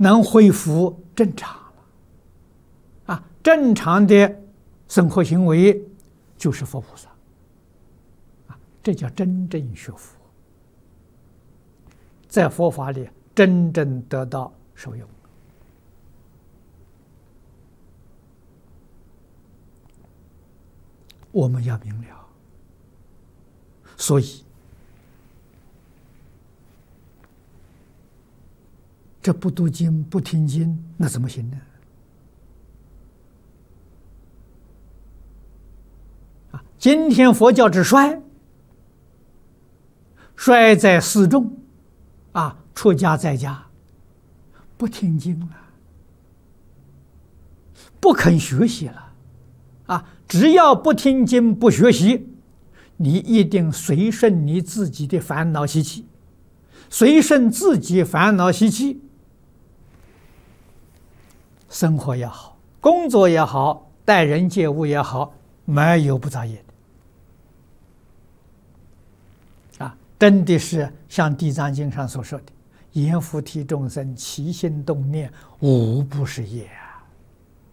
能恢复正常了啊！正常的生活行为就是佛菩萨啊，这叫真正学佛，在佛法里真正得到受用。我们要明了，所以这不读经不听经，那怎么行呢？啊，今天佛教之衰，衰在四众，啊，出家在家，不听经了，不肯学习了，啊，只要不听经不学习，你一定随顺你自己的烦恼习气，随顺自己烦恼习气。生活也好，工作也好，待人接物也好，没有不造业的啊！真的是像《地藏经》上所说的：“阎浮提众生起心动念，无不是业。”